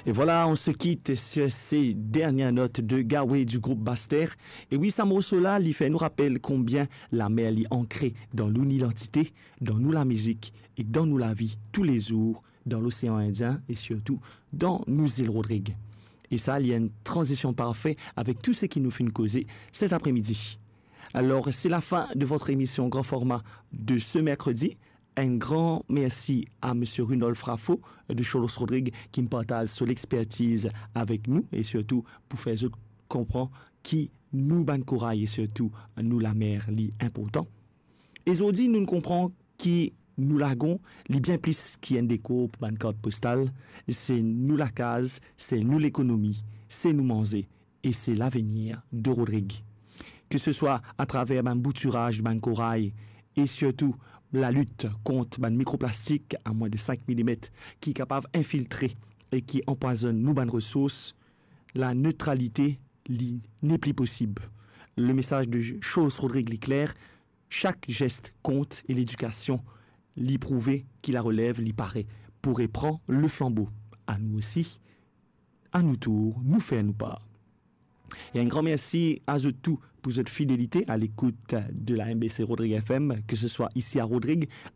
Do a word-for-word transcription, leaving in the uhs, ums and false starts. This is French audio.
Et voilà, on se quitte sur ces dernières notes de Gawé du groupe Baster. Et oui, Sam Sola, il fait nous rappelle combien la mer est ancrée dans nous l'identité, dans nous la musique et dans nous la vie tous les jours, dans l'océan Indien et surtout dans nous îles Rodrigue. Et ça, il y a une transition parfaite avec tout ce qui nous fait une causer cet après-midi. Alors, c'est la fin de votre émission grand format de ce mercredi. Un grand merci à M. Rudolf Raffo de Cholos Rodrigue qui me partage sur l'expertise avec nous et surtout pour faire comprendre qui nous ban corail et surtout nous la mer li important. Et aujourd'hui, nous comprenons qui nous lagons, li bien plus qui un déco pour ban carte postale, c'est nous la case, c'est nous l'économie, c'est nous manger et c'est l'avenir de Rodrigue. Que ce soit à travers un bouturage, ban corail et surtout la lutte contre le microplastique à moins de cinq millimètres qui est capable d'infiltrer et qui empoisonne nos bonnes ressources, la neutralité n'est plus possible. Le message de Cholos Rodrigue est clair, chaque geste compte et l'éducation l'y prouver qui la relève, l'y paraît, pourrait prendre le flambeau. À nous aussi, à nous tour, nous faire nous part. Et un grand merci à vous tous pour votre fidélité à l'écoute de la M B C Rodrigue F M, que ce soit ici à Rodrigue,